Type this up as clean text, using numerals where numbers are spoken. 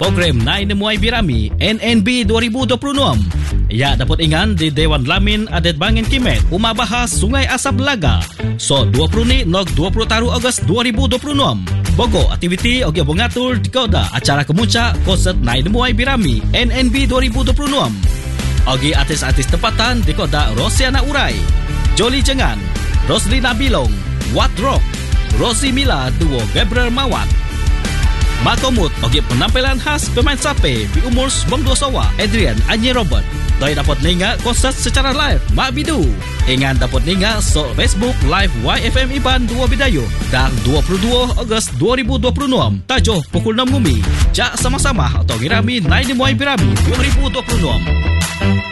program Nai Nemuai Birami NNB 2026. Ya dapat ingat di Dewan Lamin Adat Bangin Kimet Umah Bahas Sungai Asap Laga. So 20 ni nog 20 taru Ogos 2026. Bogo aktiviti ogi bongatur di koda acara kemuncak konsert Nai Nemuai Birami NNB 2026. Ogi artis-artis tempatan di koda Rosiana Urai, Jolly Jengan, Roslina Bilong, Wat Rock, Rosie Mila duo Gabriel Mawat. Makomut ogi penampilan khas pemain sape di umur 92 sawa Adrian Anyi Robert. Doi dapat ninga konsert secara live Mak Bidu. Ingat dapat ninga so Facebook live YFM Iban 2 Bidayu dan 22 Ogos 2026 tajuh pukul 6 Ngumi. Jak sama-sama atau ngirami Nai Nemuai Birami 2026.